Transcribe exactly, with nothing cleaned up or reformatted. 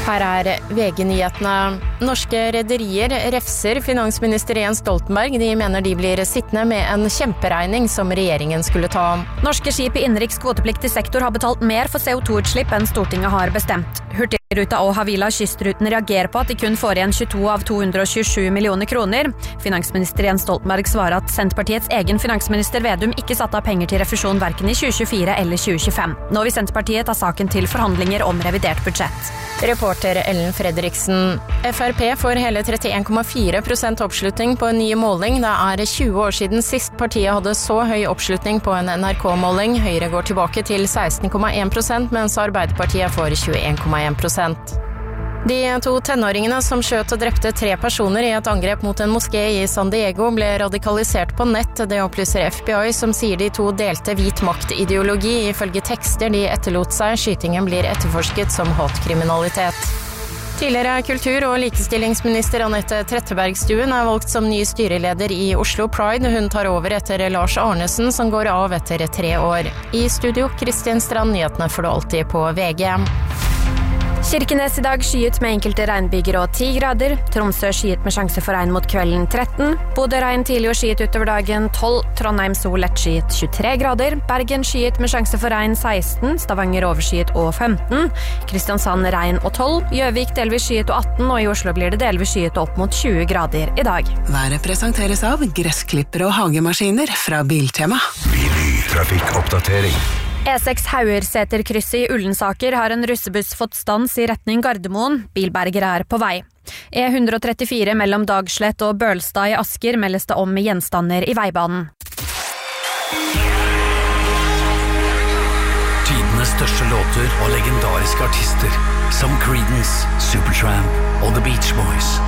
Her er V G-nyhetene. Norske rederier refser finansminister Jens Stoltenberg. De mener de blir sittende med en kjemperegning som regjeringen skulle ta. Norske skip i innenriks kvotepliktig sektor har betalt mer for C O to utslipp enn Stortinget har bestemt. Hurtigruta og Havila kystruten reagerer på at de kun får igjen tjueto av to hundre og tjuesju millioner kroner. Finansminister Jens Stoltenberg svarer at Senterpartiets egen finansminister Vedum ikke satte av penger til refusjon hverken i tjue tjuefire eller tjue tjuefem. Nå vil Senterpartiet ta saken til forhandlinger om revidert budsjett. Reporter Ellen Fredriksen. F R P får hele trettien komma fire prosent oppslutning på en ny måling. Det er tjue år siden sist partiet hadde så høy oppslutning på en N R K-måling. Høyre går tilbake til seksten komma en prosent, mens Arbeiderpartiet får tjueen komma en prosent. De to tenåringene som skjøt og drepte tre personer i et angrep mot en moské i San Diego ble radikalisert på nett. Det opplyser F B I, som sier de to delte hvit makt-ideologi. Ifølge tekster de etterlot seg, skytingen blir etterforsket som hatkriminalitet. Tidligere kultur- og likestillingsminister Anette Trettebergstuen er valgt som ny styreleder i Oslo Pride. Hun tar over etter Lars Arnesen, som går av etter tre år. I studio, Kristin Strand, nyhetene får du alltid på V G. Kirkenes i dag skyet med enkelte regnbyger og ti grader. Tromsø skyet med sjanse for regn mot kvelden tretten. Bodø regn tidlig og skyet utover dagen tolv. Trondheim sol lett skyet tjuetre grader. Bergen skyet med sjanse for regn seksten. Stavanger overskyet og femten. Kristiansand regn og tolv. Gjøvik delvis skyet og atten. Og i Oslo blir det delvis skyet opp mot tjue grader i dag. Været presenteres av gressklippere og hagemaskiner fra Biltema. Trafikkoppdatering. E seks Haugerseterkrysset i Ullensaker har en russebuss fått stans i retning Gardermoen. Bilberger er på vei. E ett trettifire mellom Dagslett og Bølstad i Asker meldes det om med gjenstander i veibanen. Tidenes største låter og legendariske artister som Creedence, Supertramp og The Beach Boys.